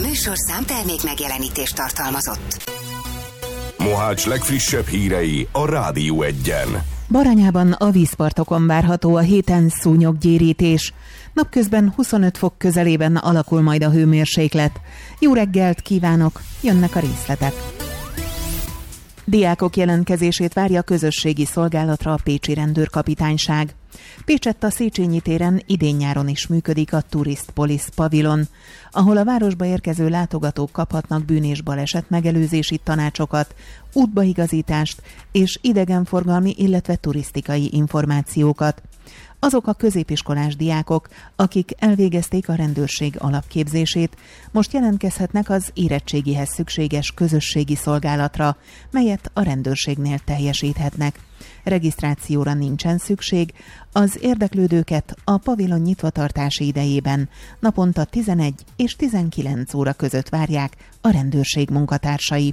műsor számtermék megjelenítést tartalmazott. Mohács legfrissebb hírei a Rádió 1-en. Baranyában a vízpartokon várható a héten szúnyoggyérítés. Napközben 25 fok közelében alakul majd a hőmérséklet. Jó reggelt kívánok, jönnek a részletek. Diákok jelentkezését várja a közösségi szolgálatra a pécsi rendőrkapitányság. Pécsett a Széchenyi téren idén-nyáron is működik a Tourist Police pavilon, ahol a városba érkező látogatók kaphatnak bűn- és baleset megelőzési tanácsokat, útbaigazítást és idegenforgalmi, illetve turisztikai információkat. Azok a középiskolás diákok, akik elvégezték a rendőrség alapképzését, most jelentkezhetnek az érettségihez szükséges közösségi szolgálatra, melyet a rendőrségnél teljesíthetnek. Regisztrációra nincsen szükség, az érdeklődőket a pavilon nyitvatartási idejében naponta 11 és 19 óra között várják a rendőrség munkatársai.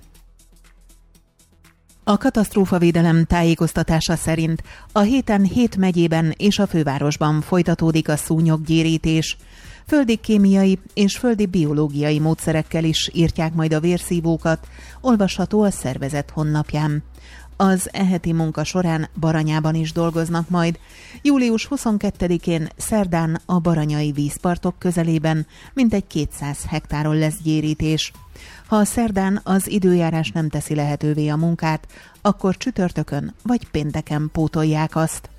A katasztrófavédelem tájékoztatása szerint a héten 7 megyében és a fővárosban folytatódik a szúnyoggyérítés. Földi kémiai és földi biológiai módszerekkel is írtják majd a vérszívókat, olvasható a szervezet honlapján. Az heti munka során Baranyában is dolgoznak majd. Július 22-én szerdán a baranyai vízpartok közelében mintegy 200 hektáron lesz gyérítés. Ha a szerdán az időjárás nem teszi lehetővé a munkát, akkor csütörtökön vagy pénteken pótolják azt.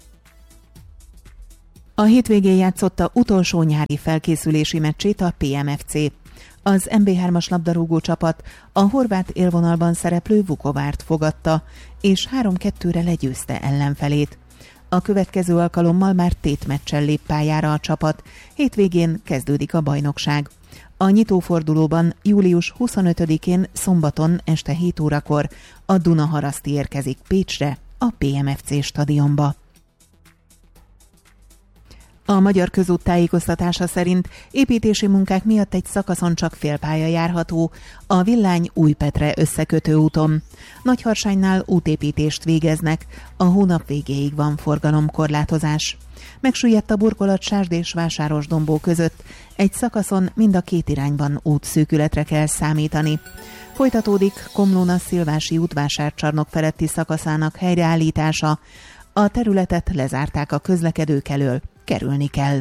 A hétvégén játszotta utolsó nyári felkészülési meccsét a PMFC. Az MB3-as labdarúgó csapat a horvát élvonalban szereplő Vukovárt fogadta, és 3-2-re legyőzte ellenfelét. A következő alkalommal már tétmeccsel lép pályára a csapat, hétvégén kezdődik a bajnokság. A nyitófordulóban július 25-én szombaton este 7 órakor a Dunaharaszti érkezik Pécsre, a PMFC stadionba. A Magyar Közút tájékoztatása szerint építési munkák miatt egy szakaszon csak félpálya járható, a Villány-Újpetre összekötő úton. Nagyharsánynál útépítést végeznek, a hónap végéig van forgalomkorlátozás. Megsüllyedt a burkolat Sásd és Vásárosdombó között, egy szakaszon mind a két irányban útszűkületre kell számítani. Folytatódik Komlóna-Szilvási út Vásárcsarnok feletti szakaszának helyreállítása, a területet lezárták a közlekedők elől, kerülni kell.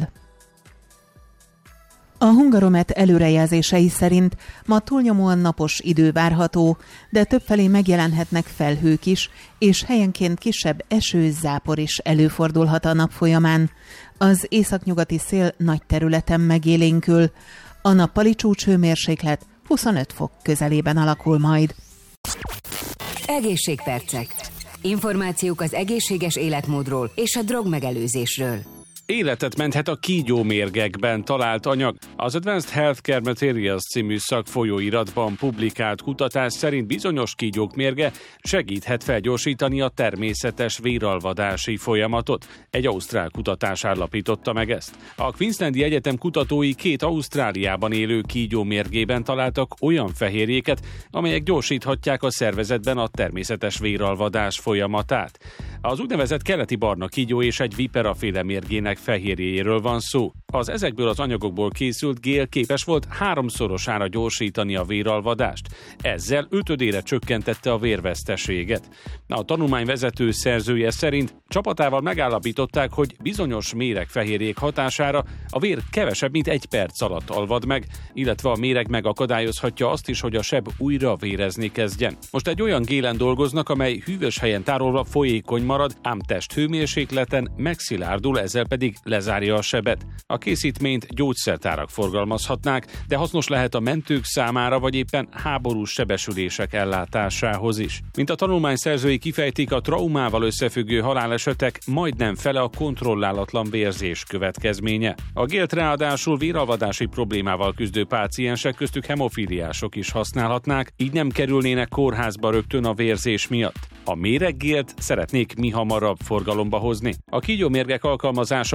A Hungaromet előrejelzései szerint ma túlnyomóan napos idő várható, de többfelé megjelenhetnek felhők is, és helyenként kisebb eső, zápor is előfordulhat a nap folyamán. Az északnyugati szél nagy területen megélénkül. A nappali csúcshőmérséklet 25 fok közelében alakul majd. Egészségpercek. Információk az egészséges életmódról és a drogmegelőzésről. Életet menthet a kígyómérgekben talált anyag. Az Advanced Healthcare Materials című szakfolyóiratban publikált kutatás szerint bizonyos kígyók mérge segíthet felgyorsítani a természetes véralvadási folyamatot. Egy ausztrál kutatás állapította meg ezt. A Queenslandi Egyetem kutatói 2 Ausztráliában élő kígyó mérgében találtak olyan fehérjéket, amelyek gyorsíthatják a szervezetben a természetes véralvadás folyamatát. Az úgynevezett keleti barna kígyó és egy viperaféle mérgének fehérjéjéről van szó. Az ezekből az anyagokból készült gél képes volt 3-szorosára gyorsítani a véralvadást. Ezzel 5-ödére csökkentette a vérveszteséget. A tanulmány vezető szerzője szerint csapatával megállapították, hogy bizonyos méregfehérjék hatására a vér kevesebb, mint 1 perc alatt alvad meg, illetve a méreg megakadályozhatja azt is, hogy a seb újra vérezni kezdjen. Most egy olyan gélen dolgoznak, amely hűvös helyen tárolva folyékony marad, ám testhőmérsékleten megszilárdul, ezzel pedig lezárja a sebet. A készítményt gyógyszertárak forgalmazhatnák, de hasznos lehet a mentők számára, vagy éppen háborús sebesülések ellátásához is. Mint a tanulmány szerzői kifejtik, a traumával összefüggő halálesetek majdnem fele a kontrollálatlan vérzés következménye. A gélt ráadásul véralvadási problémával küzdő páciensek, köztük hemofíliások is használhatnák, így nem kerülnének kórházba rögtön a vérzés miatt. A méreggélt szeretnék mihamarabb forgalomba hozni. A kígyómérgek alkalmazása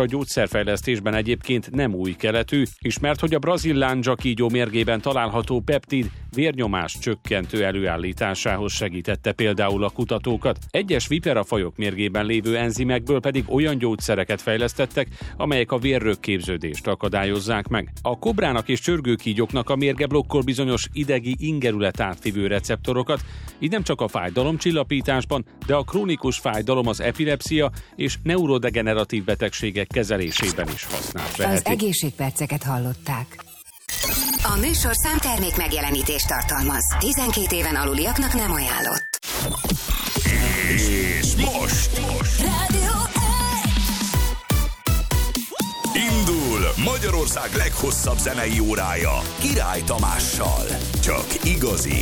a gyógyszerfejlesztésben egyébként nem új keletű, ismert, hogy a brazil lándzsa kígyó mérgében található peptid vérnyomás csökkentő előállításához segítette például a kutatókat. Egyes viperafajok mérgében lévő enzimekből pedig olyan gyógyszereket fejlesztettek, amelyek a vérrögképződést akadályozzák meg. A kobrának és csörgőkígyóknak a mérge blokkol bizonyos idegi ingerület átvivő receptorokat, így nem csak a fájdalomcsillapításban, de a krónikus fájdalom, az epilepszia és neurodegeneratív betegségek kezelésében is használt vehetik. Az egészségperceket hallották. A műsorszám termék megjelenítést tartalmaz. 12 éven aluliaknak nem ajánlott. És most Rádió indul Magyarország leghosszabb zenei órája Király Tamással. Csak igazi